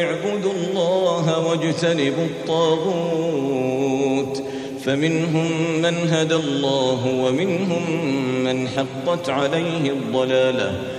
اعبدوا الله واجتنبوا الطاغوت فمنهم من هدى الله ومنهم من حقت عليه الضلالة